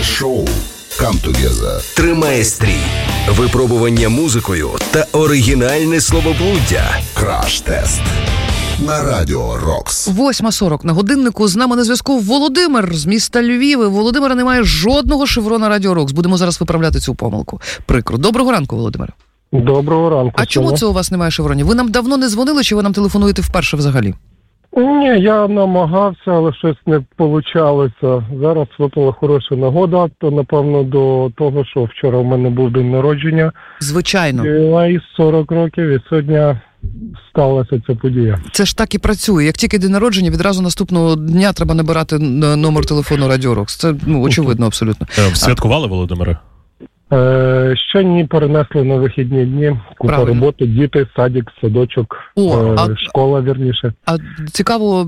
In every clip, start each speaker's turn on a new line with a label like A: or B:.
A: Шоу Come Together
B: тримає стрій, випробування музикою та оригінальне словоблуддя.
A: Краш-тест на Радіо Рокс.
C: 8:40 на годиннику. З нами на зв'язку Володимир з міста Львів. Володимира немає жодного шеврона Радіо Рокс. Будемо зараз виправляти цю помилку. Прикро. Доброго ранку, Володимире.
D: Доброго ранку.
C: А чому це у вас немає шевронів? Ви нам давно не дзвонили, чи ви нам телефонуєте вперше взагалі?
D: Ні, я намагався, але щось не получалося. Зараз випала хороша нагода, то, напевно, до того, що вчора в мене був день народження.
C: Звичайно.
D: І 40 років, і сьогодні сталася ця подія.
C: Це ж так і працює. Як тільки день народження, відразу наступного дня треба набирати номер телефону Радіо Рокс. Це, очевидно, абсолютно.
E: Святкували, Володимире?
D: Ще ні, перенесли на вихідні дні. Купа
C: Правильно.
D: роботи, діти, садик, садочок, школа, вірніше.
C: А цікаво,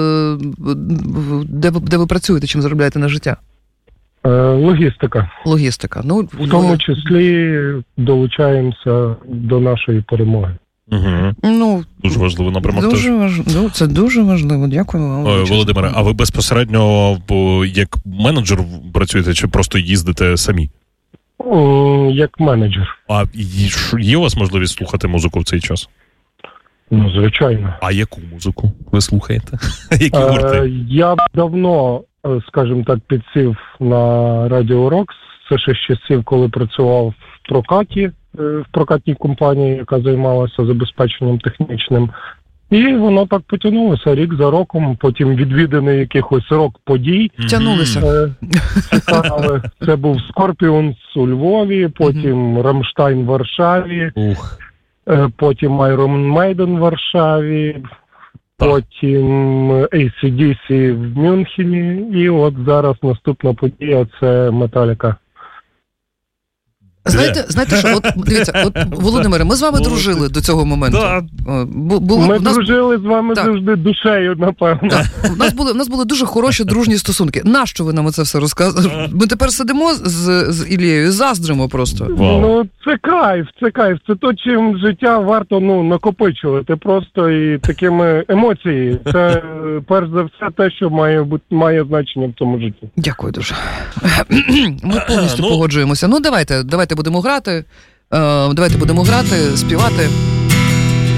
C: де ви працюєте, чим заробляєте на життя?
D: Логістика.
C: Логістика.
D: В тому числі долучаємося до нашої перемоги.
E: Угу. Дуже важливо напрямок.
C: Це дуже важливо. Дякую вам.
E: Володимире, а ви безпосередньо як менеджер працюєте чи просто їздите самі?
D: Як менеджер.
E: А є у вас можливість слухати музику в цей час?
D: Звичайно.
E: А яку музику ви слухаєте? Які гурти?
D: Я давно, скажімо так, підсів на Радіо Рокс. Це ще з часів, коли працював в прокаті, в прокатній компанії, яка займалася забезпеченням технічним. І воно так потягнулося рік за роком, потім відвіданий якихось рок-подій.
C: Тягнулися.
D: Цікаве. Це був Скорпіонс у Львові, потім Рамштайн в Варшаві, потім Iron Maiden в Варшаві, потім AC/DC в Мюнхені, і от зараз наступна подія – це Металіка.
C: Знаєте що, дивіться, Володимире, ми з вами дружили до цього моменту.
D: Ми дружили з вами завжди душею, напевно.
C: У нас були дуже хороші дружні стосунки. Нащо ви нам це все розказуєте? Ми тепер сидимо з Ілією і заздримо просто.
D: Це кайф. Це то, чим життя варто накопичувати просто і такими емоції. Це, перш за все, те, що має значення в цьому житті.
C: Дякую дуже. Ми повністю погоджуємося. Давайте будемо грати. Давайте будемо грати, співати.